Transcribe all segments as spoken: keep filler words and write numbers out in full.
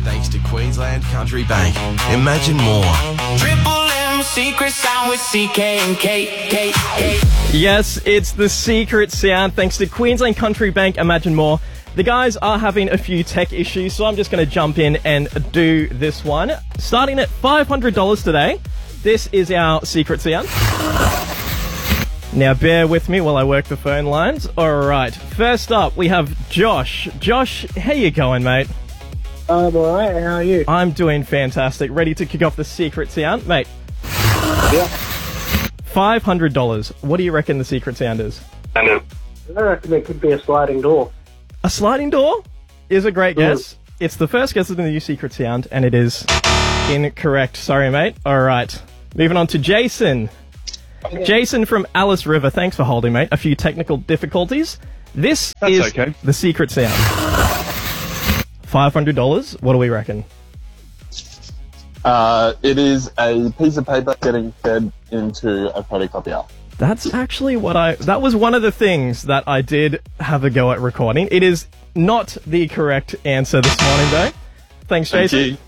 thanks to Queensland Country Bank. Imagine more. Triple M secret sound with C K and K, K, K. Yes, it's the secret sound thanks to Queensland Country Bank. Imagine more. The guys are having a few tech issues, so I'm just going to jump in and do this one. Starting at five hundred dollars today, this is our secret sound. Now bear with me while I work the phone lines. Alright, first up we have Josh. Josh, how you going, mate? I'm alright, how are you? I'm doing fantastic. Ready to kick off the secret sound? Mate. Yeah. five hundred dollars. What do you reckon the secret sound is? I reckon it could be a sliding door. A sliding door is a great guess. Mm. It's the first guess of the new secret sound, and it is incorrect. Sorry, mate. Alright, moving on to Jason. Okay. Jason from Alice River, thanks for holding, mate. A few technical difficulties. This That's is okay. the secret sound. five hundred dollars, what do we reckon? Uh, it is a piece of paper getting fed into a photocopier. That's actually what I... That was one of the things that I did have a go at recording. It is not the correct answer this morning, though. Thanks, Jason. Thank you.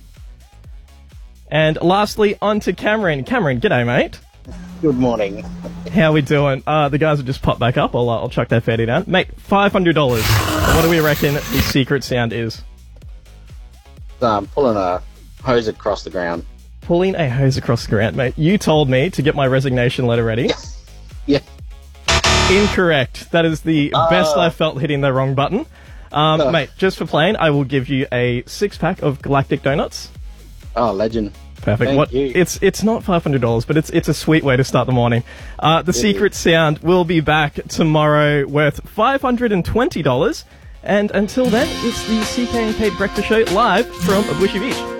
And lastly, on to Cameron. Cameron, g'day, mate. Good morning. How we doing? Uh, the guys have just popped back up. I'll, uh, I'll chuck that fatty down. Mate, five hundred dollars. What do we reckon the secret sound is? Um, pulling a hose across the ground. Pulling a hose across the ground, mate. You told me to get my resignation letter ready. Yeah. Incorrect. That is the uh, best I felt hitting the wrong button. Um, uh, mate, just for playing, I will give you a six-pack of Galactic Donuts. Oh, legend. Perfect. Thank what you. it's it's not five hundred dollars, but it's it's a sweet way to start the morning. Uh, the yeah. secret sound will be back tomorrow, worth five hundred and twenty dollars. And until then, it's the C K and Kate Breakfast Show live from Bushy Beach.